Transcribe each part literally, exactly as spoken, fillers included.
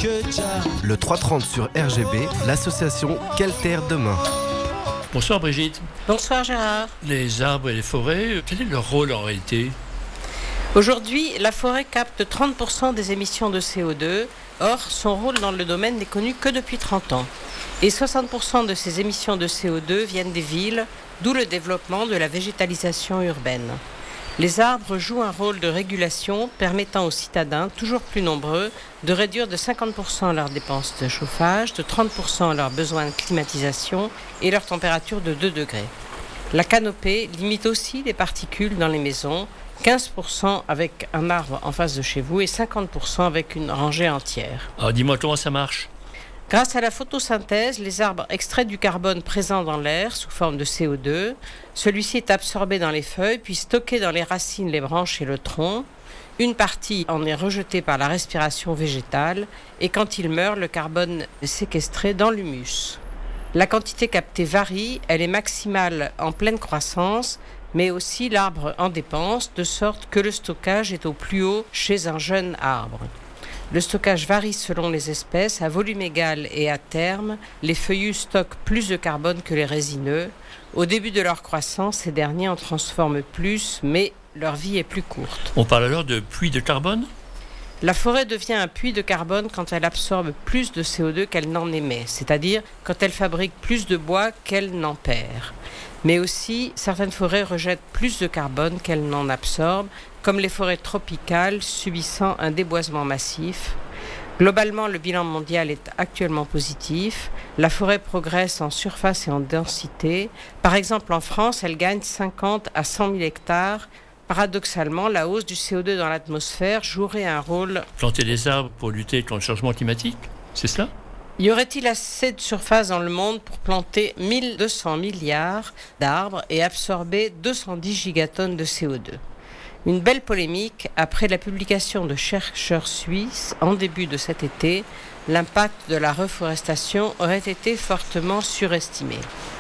Le trois trente sur R G B, l'association Quelle Terre Demain. Bonsoir Brigitte. Bonsoir Gérard. Les arbres et les forêts, quel est leur rôle en réalité ? Aujourd'hui, la forêt capte trente pour cent des émissions de C O deux. Or, son rôle dans le domaine n'est connu que depuis trente ans. Et soixante pour cent de ces émissions de C O deux viennent des villes, d'où le développement de la végétalisation urbaine. Les arbres jouent un rôle de régulation permettant aux citadins, toujours plus nombreux, de réduire de cinquante pour cent leurs dépenses de chauffage, de trente pour cent leurs besoins de climatisation et leur température de deux degrés. La canopée limite aussi les particules dans les maisons, quinze pour cent avec un arbre en face de chez vous et cinquante pour cent avec une rangée entière. Alors dis-moi comment ça marche ? Grâce à la photosynthèse, les arbres extraient du carbone présent dans l'air sous forme de C O deux. Celui-ci est absorbé dans les feuilles, puis stocké dans les racines, les branches et le tronc. Une partie en est rejetée par la respiration végétale et quand il meurt, le carbone est séquestré dans l'humus. La quantité captée varie, elle est maximale en pleine croissance, mais aussi l'arbre en dépense, de sorte que le stockage est au plus haut chez un jeune arbre. Le stockage varie selon les espèces, à volume égal et à terme. Les feuillus stockent plus de carbone que les résineux. Au début de leur croissance, ces derniers en transforment plus, mais leur vie est plus courte. On parle alors de puits de carbone ? La forêt devient un puits de carbone quand elle absorbe plus de C O deux qu'elle n'en émet, c'est-à-dire quand elle fabrique plus de bois qu'elle n'en perd. Mais aussi, certaines forêts rejettent plus de carbone qu'elles n'en absorbent, comme les forêts tropicales subissant un déboisement massif. Globalement, le bilan mondial est actuellement positif. La forêt progresse en surface et en densité. Par exemple, en France, elle gagne cinquante à cent mille hectares. Paradoxalement, la hausse du C O deux dans l'atmosphère jouerait un rôle... Planter des arbres pour lutter contre le changement climatique, c'est cela ? Y aurait-il assez de surface dans le monde pour planter mille deux cents milliards d'arbres et absorber deux cent dix gigatonnes de C O deux ? Une belle polémique après la publication de chercheurs suisses en début de cet été. L'impact de la reforestation aurait été fortement surestimé.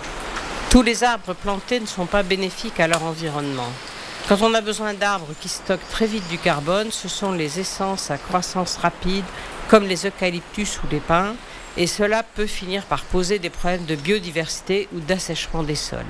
Tous les arbres plantés ne sont pas bénéfiques à leur environnement. Quand on a besoin d'arbres qui stockent très vite du carbone, ce sont les essences à croissance rapide, comme les eucalyptus ou les pins, et cela peut finir par poser des problèmes de biodiversité ou d'assèchement des sols.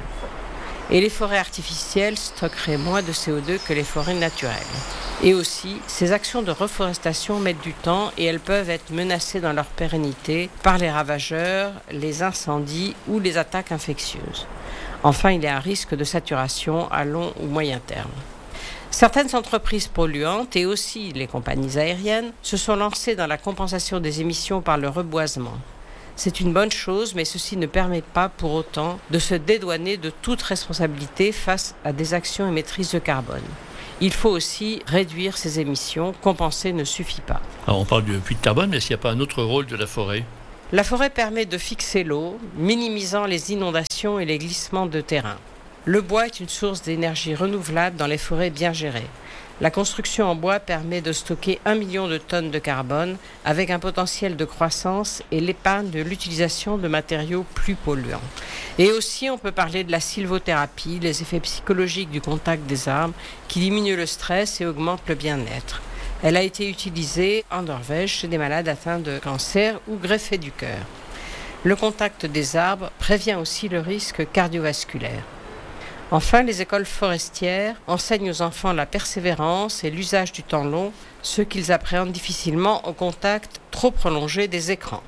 Et les forêts artificielles stockeraient moins de C O deux que les forêts naturelles. Et aussi, ces actions de reforestation mettent du temps et elles peuvent être menacées dans leur pérennité par les ravageurs, les incendies ou les attaques infectieuses. Enfin, il y a un risque de saturation à long ou moyen terme. Certaines entreprises polluantes et aussi les compagnies aériennes se sont lancées dans la compensation des émissions par le reboisement. C'est une bonne chose, mais ceci ne permet pas pour autant de se dédouaner de toute responsabilité face à des actions émettrices de carbone. Il faut aussi réduire ces émissions, compenser ne suffit pas. Alors on parle du puits de carbone, mais est-ce qu'il n'y a pas un autre rôle de la forêt ? La forêt permet de fixer l'eau, minimisant les inondations et les glissements de terrain. Le bois est une source d'énergie renouvelable dans les forêts bien gérées. La construction en bois permet de stocker un million de tonnes de carbone avec un potentiel de croissance et l'épargne de l'utilisation de matériaux plus polluants. Et aussi, on peut parler de la sylvothérapie, les effets psychologiques du contact des arbres qui diminuent le stress et augmentent le bien-être. Elle a été utilisée en Norvège chez des malades atteints de cancer ou greffés du cœur. Le contact des arbres prévient aussi le risque cardiovasculaire. Enfin, les écoles forestières enseignent aux enfants la persévérance et l'usage du temps long, ce qu'ils appréhendent difficilement au contact trop prolongé des écrans.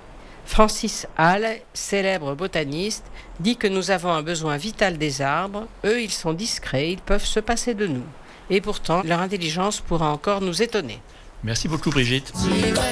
Francis Hall, célèbre botaniste, dit que nous avons un besoin vital des arbres. Eux, ils sont discrets, ils peuvent se passer de nous. Et pourtant, leur intelligence pourra encore nous étonner. Merci beaucoup Brigitte.